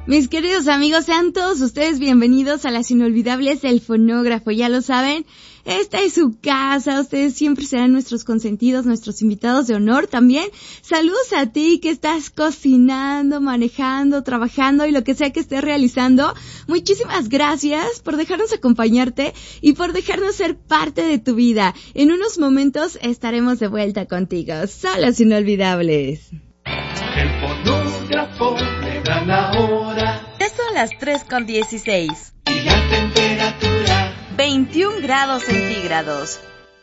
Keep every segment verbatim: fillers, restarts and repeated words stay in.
Mis queridos amigos, sean todos ustedes bienvenidos a las inolvidables del fonógrafo. Ya lo saben, esta es su casa, ustedes siempre serán nuestros consentidos, nuestros invitados de honor también. Saludos a ti que estás cocinando, manejando, trabajando y lo que sea que estés realizando. Muchísimas gracias por dejarnos acompañarte y por dejarnos ser parte de tu vida. En unos momentos estaremos de vuelta contigo. Solos inolvidables. El fonógrafo le da la hora. Ya son las tres con dieciséis. Y la temperatura veintiún grados centígrados.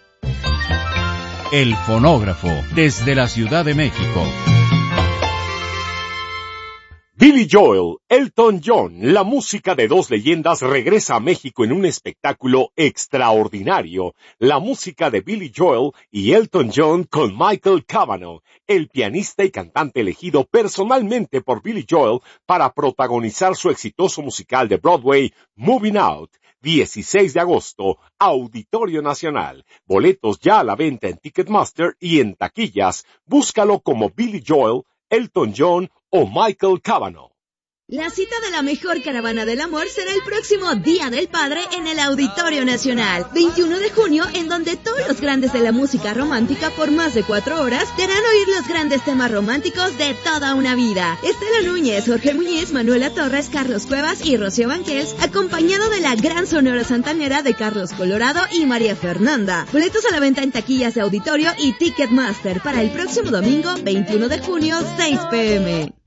El fonógrafo, desde la Ciudad de México. Billy Joel, Elton John, la música de dos leyendas regresa a México en un espectáculo extraordinario. La música de Billy Joel y Elton John con Michael Cavanaugh, el pianista y cantante elegido personalmente por Billy Joel para protagonizar su exitoso musical de Broadway, Moving Out. dieciséis de agosto, Auditorio Nacional. Boletos ya a la venta en Ticketmaster y en taquillas. Búscalo como Billy Joel, Elton John o Michael Cavanaugh. La cita de la mejor caravana del amor será el próximo Día del Padre en el Auditorio Nacional, veintiuno de junio, en donde todos los grandes de la música romántica por más de cuatro horas te harán oír los grandes temas románticos de toda una vida. Estela Núñez, Jorge Muñiz, Manuela Torres, Carlos Cuevas y Rocío Banquels, acompañado de la gran sonora santanera de Carlos Colorado y María Fernanda. Boletos a la venta en taquillas de Auditorio y Ticketmaster para el próximo domingo, veintiuno de junio, seis p m